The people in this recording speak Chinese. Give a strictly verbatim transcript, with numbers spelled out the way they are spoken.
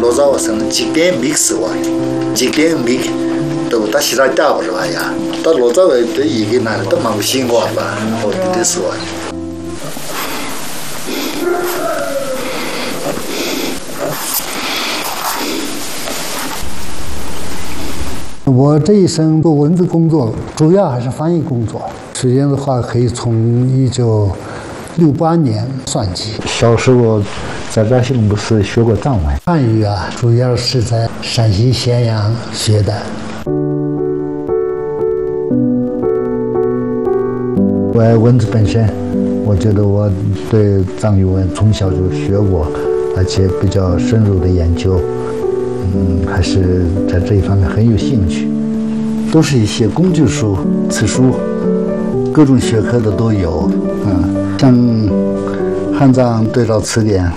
老早我生几点 mix 哇，几点 mix 都打西拉打不是吧呀？到老早我这一个男的都蛮辛苦吧，我的的说。 我这一生做文字工作，主要还是翻译工作。时间的话，可以从一九六八年算起。 小时候在这西不是学过藏文， 汉语啊，主要是在陕西咸阳学的。 我爱文字本身，我觉得我对藏语文从小就学过，而且比较深入的研究。嗯，还是在这一方面很有兴趣， 都是一些工具书、词书，各种学科的都有。嗯，像汉藏对照词典，